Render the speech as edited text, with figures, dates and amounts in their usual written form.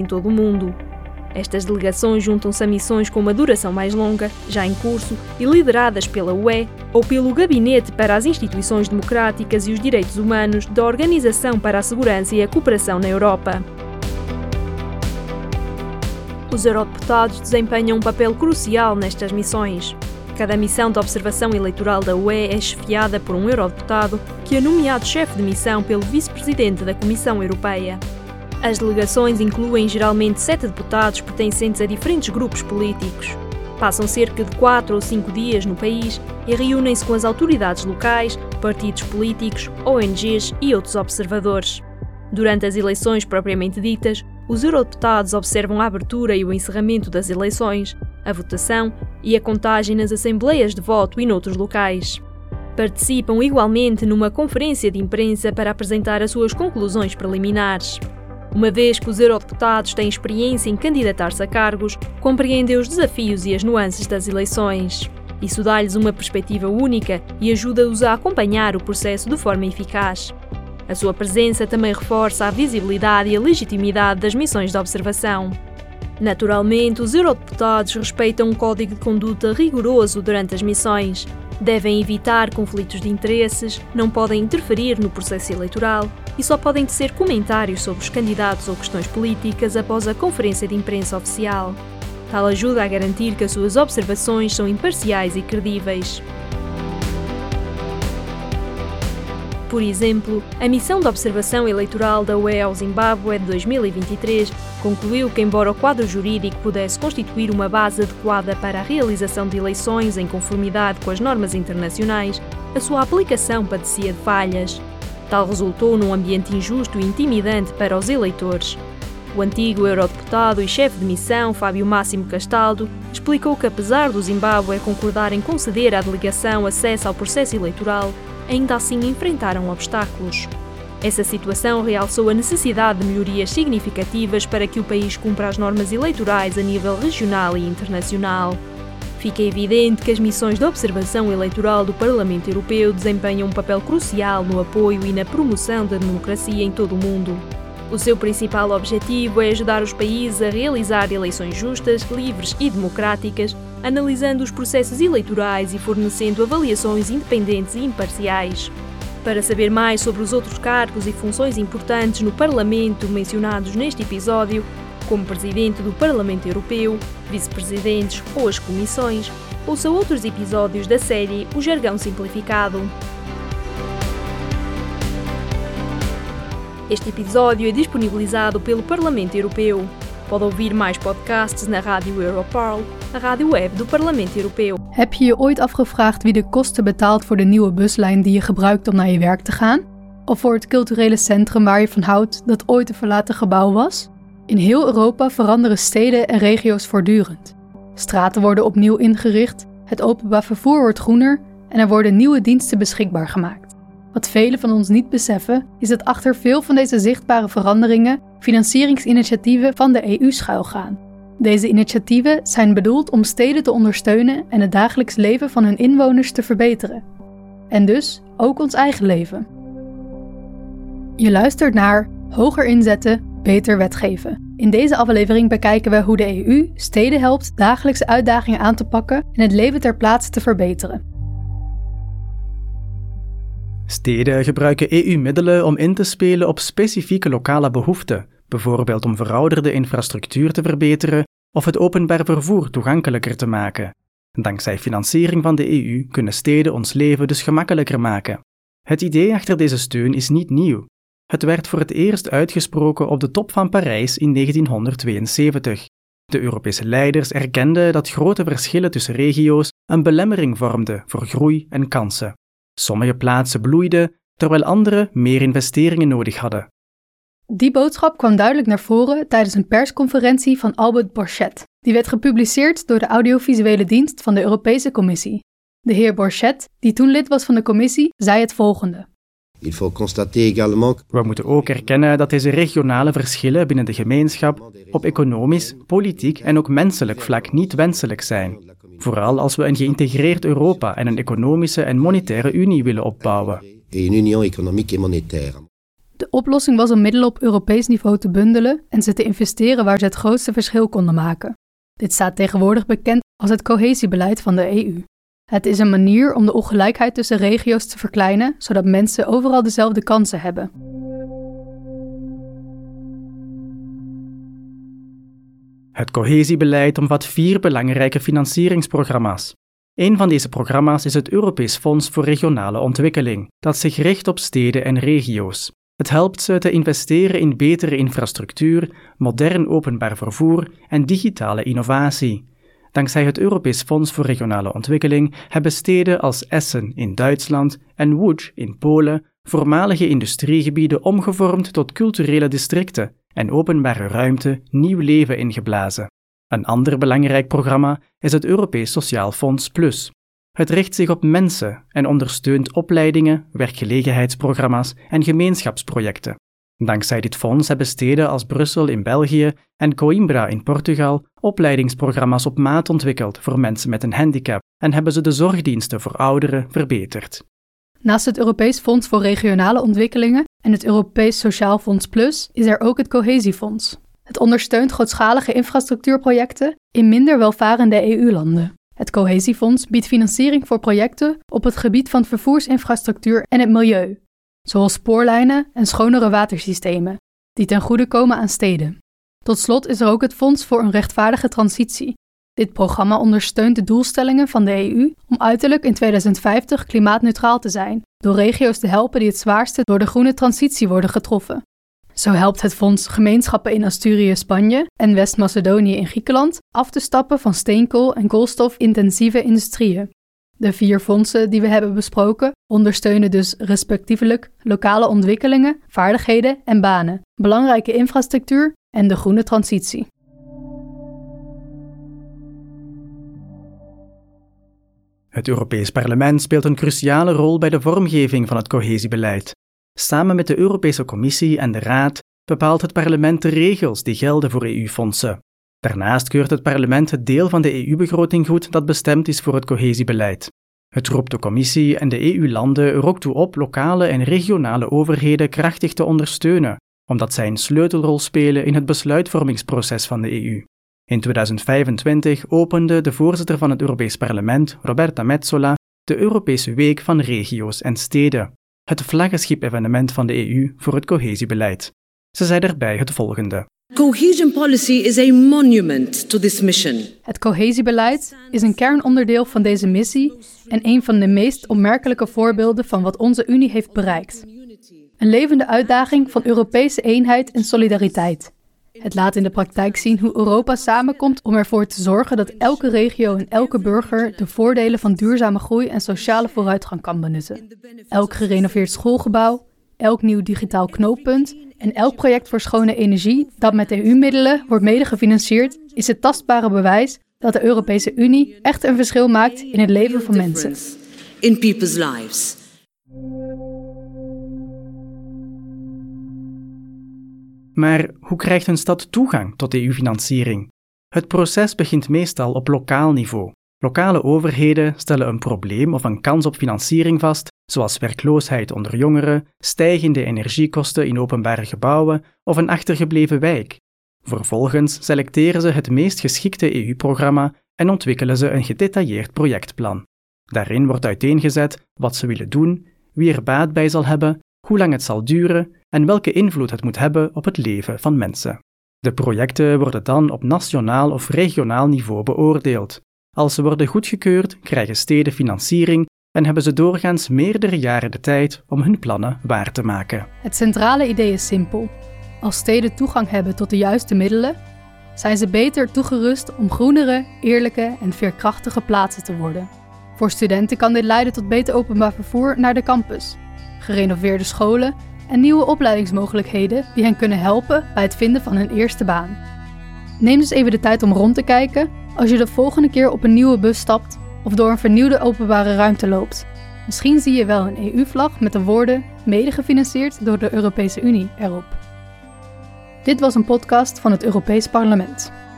todo o mundo. Estas delegações juntam-se a missões com uma duração mais longa, já em curso, e lideradas pela UE ou pelo Gabinete para as Instituições Democráticas e os Direitos Humanos da Organização para a Segurança e a Cooperação na Europa. Os eurodeputados desempenham um papel crucial nestas missões. Cada missão de observação eleitoral da UE é chefiada por um eurodeputado, que é nomeado chefe de missão pelo vice-presidente da Comissão Europeia. As delegações incluem geralmente 7 deputados pertencentes a diferentes grupos políticos. Passam cerca de 4 ou 5 dias no país e reúnem-se com as autoridades locais, partidos políticos, ONGs e outros observadores. Durante as eleições propriamente ditas, os eurodeputados observam a abertura e o encerramento das eleições, a votação e a contagem nas assembleias de voto e noutros locais. Participam igualmente numa conferência de imprensa para apresentar as suas conclusões preliminares. Uma vez que os eurodeputados têm experiência em candidatar-se a cargos, compreendem os desafios e as nuances das eleições. Isso dá-lhes uma perspectiva única e ajuda-os a acompanhar o processo de forma eficaz. A sua presença também reforça a visibilidade e a legitimidade das missões de observação. Naturalmente, os eurodeputados respeitam um código de conduta rigoroso durante as missões. Devem evitar conflitos de interesses, não podem interferir no processo eleitoral e só podem tecer comentários sobre os candidatos ou questões políticas após a conferência de imprensa oficial. Tal ajuda a garantir que as suas observações são imparciais e credíveis. Por exemplo, a missão de observação eleitoral da UE ao Zimbábue de 2023 concluiu que, embora o quadro jurídico pudesse constituir uma base adequada para a realização de eleições em conformidade com as normas internacionais, a sua aplicação padecia de falhas. Tal resultou num ambiente injusto e intimidante para os eleitores. O antigo eurodeputado e chefe de missão, Fábio Máximo Castaldo, explicou que, apesar do Zimbábue concordar em conceder à delegação acesso ao processo eleitoral, ainda assim enfrentaram obstáculos. Essa situação realçou a necessidade de melhorias significativas para que o país cumpra as normas eleitorais a nível regional e internacional. Fica evidente que as missões de observação eleitoral do Parlamento Europeu desempenham um papel crucial no apoio e na promoção da democracia em todo o mundo. O seu principal objetivo é ajudar os países a realizar eleições justas, livres e democráticas, analisando os processos eleitorais e fornecendo avaliações independentes e imparciais. Para saber mais sobre os outros cargos e funções importantes no Parlamento mencionados neste episódio, como Presidente do Parlamento Europeu, Vice-Presidentes ou as Comissões, ouça outros episódios da série O Jargão Simplificado. Este episódio é disponibilizado pelo Parlamento Europeu. Pode ouvir mais podcasts na Rádio Europarl, a rádio web do Parlamento Europeu. Heb je je ooit afgevraagd wie de kosten betaalt voor de nieuwe buslijn die je gebruikt om naar je werk te gaan? Of voor het culturele centrum waar je van houdt dat ooit een verlaten gebouw was? In heel Europa veranderen steden en regio's voortdurend. Straten worden opnieuw ingericht, het openbaar vervoer wordt groener en er worden nieuwe diensten beschikbaar gemaakt. Wat velen van ons niet beseffen, is dat achter veel van deze zichtbare veranderingen financieringsinitiatieven van de EU schuilgaan. Deze initiatieven zijn bedoeld om steden te ondersteunen en het dagelijks leven van hun inwoners te verbeteren. En dus ook ons eigen leven. Je luistert naar Hoger inzetten, beter wetgeven. In deze aflevering bekijken we hoe de EU steden helpt dagelijkse uitdagingen aan te pakken en het leven ter plaatse te verbeteren. Steden gebruiken EU-middelen om in te spelen op specifieke lokale behoeften, bijvoorbeeld om verouderde infrastructuur te verbeteren of het openbaar vervoer toegankelijker te maken. Dankzij financiering van de EU kunnen steden ons leven dus gemakkelijker maken. Het idee achter deze steun is niet nieuw. Het werd voor het eerst uitgesproken op de top van Parijs in 1972. De Europese leiders erkenden dat grote verschillen tussen regio's een belemmering vormden voor groei en kansen. Sommige plaatsen bloeiden, terwijl andere meer investeringen nodig hadden. Die boodschap kwam duidelijk naar voren tijdens een persconferentie van Albert Borchet. Die werd gepubliceerd door de audiovisuele dienst van de Europese Commissie. De heer Borchet, die toen lid was van de commissie, zei het volgende. We moeten ook erkennen dat deze regionale verschillen binnen de gemeenschap op economisch, politiek en ook menselijk vlak niet wenselijk zijn. Vooral als we een geïntegreerd Europa en een economische en monetaire unie willen opbouwen. De oplossing was om middelen op Europees niveau te bundelen en ze te investeren waar ze het grootste verschil konden maken. Dit staat tegenwoordig bekend als het cohesiebeleid van de EU. Het is een manier om de ongelijkheid tussen regio's te verkleinen, zodat mensen overal dezelfde kansen hebben. Het cohesiebeleid omvat 4 belangrijke financieringsprogramma's. Een van deze programma's is het Europees Fonds voor Regionale Ontwikkeling, dat zich richt op steden en regio's. Het helpt ze te investeren in betere infrastructuur, modern openbaar vervoer en digitale innovatie. Dankzij het Europees Fonds voor Regionale Ontwikkeling hebben steden als Essen in Duitsland en Łódź in Polen voormalige industriegebieden omgevormd tot culturele districten en openbare ruimte nieuw leven ingeblazen. Een ander belangrijk programma is het Europees Sociaal Fonds Plus. Het richt zich op mensen en ondersteunt opleidingen, werkgelegenheidsprogramma's en gemeenschapsprojecten. Dankzij dit fonds hebben steden als Brussel in België en Coimbra in Portugal opleidingsprogramma's op maat ontwikkeld voor mensen met een handicap en hebben ze de zorgdiensten voor ouderen verbeterd. Naast het Europees Fonds voor Regionale Ontwikkelingen en het Europees Sociaal Fonds Plus is er ook het Cohesiefonds. Het ondersteunt grootschalige infrastructuurprojecten in minder welvarende EU-landen. Het Cohesiefonds biedt financiering voor projecten op het gebied van vervoersinfrastructuur en het milieu, zoals spoorlijnen en schonere watersystemen, die ten goede komen aan steden. Tot slot is er ook het Fonds voor een rechtvaardige transitie. Dit programma ondersteunt de doelstellingen van de EU om uiterlijk in 2050 klimaatneutraal te zijn, door regio's te helpen die het zwaarste door de groene transitie worden getroffen. Zo helpt het fonds gemeenschappen in Asturië, Spanje en West-Macedonië in Griekenland af te stappen van steenkool- en koolstofintensieve industrieën. De 4 fondsen die we hebben besproken ondersteunen dus respectievelijk lokale ontwikkelingen, vaardigheden en banen, belangrijke infrastructuur en de groene transitie. Het Europees Parlement speelt een cruciale rol bij de vormgeving van het cohesiebeleid. Samen met de Europese Commissie en de Raad bepaalt het parlement de regels die gelden voor EU-fondsen. Daarnaast keurt het parlement het deel van de EU-begroting goed dat bestemd is voor het cohesiebeleid. Het roept de Commissie en de EU-landen er ook toe op lokale en regionale overheden krachtig te ondersteunen, omdat zij een sleutelrol spelen in het besluitvormingsproces van de EU. In 2025 opende de voorzitter van het Europees Parlement, Roberta Metsola, de Europese Week van Regio's en Steden, het vlaggenschip-evenement van de EU voor het cohesiebeleid. Ze zei daarbij het volgende. Cohesion policy is a monument to this mission. Het cohesiebeleid is een kernonderdeel van deze missie en een van de meest opmerkelijke voorbeelden van wat onze Unie heeft bereikt. Een levende uitdaging van Europese eenheid en solidariteit. Het laat in de praktijk zien hoe Europa samenkomt om ervoor te zorgen dat elke regio en elke burger de voordelen van duurzame groei en sociale vooruitgang kan benutten. Elk gerenoveerd schoolgebouw, elk nieuw digitaal knooppunt en elk project voor schone energie dat met EU-middelen wordt medegefinancierd, is het tastbare bewijs dat de Europese Unie echt een verschil maakt in het leven van mensen. In people's lives. Maar hoe krijgt een stad toegang tot EU-financiering? Het proces begint meestal op lokaal niveau. Lokale overheden stellen een probleem of een kans op financiering vast, zoals werkloosheid onder jongeren, stijgende energiekosten in openbare gebouwen of een achtergebleven wijk. Vervolgens selecteren ze het meest geschikte EU-programma en ontwikkelen ze een gedetailleerd projectplan. Daarin wordt uiteengezet wat ze willen doen, wie er baat bij zal hebben, hoe lang het zal duren en welke invloed het moet hebben op het leven van mensen. De projecten worden dan op nationaal of regionaal niveau beoordeeld. Als ze worden goedgekeurd, krijgen steden financiering en hebben ze doorgaans meerdere jaren de tijd om hun plannen waar te maken. Het centrale idee is simpel. Als steden toegang hebben tot de juiste middelen, zijn ze beter toegerust om groenere, eerlijke en veerkrachtige plaatsen te worden. Voor studenten kan dit leiden tot beter openbaar vervoer naar de campus, gerenoveerde scholen en nieuwe opleidingsmogelijkheden die hen kunnen helpen bij het vinden van hun eerste baan. Neem dus even de tijd om rond te kijken als je de volgende keer op een nieuwe bus stapt of door een vernieuwde openbare ruimte loopt. Misschien zie je wel een EU-vlag met de woorden mede gefinancierd door de Europese Unie erop. Dit was een podcast van het Europees Parlement.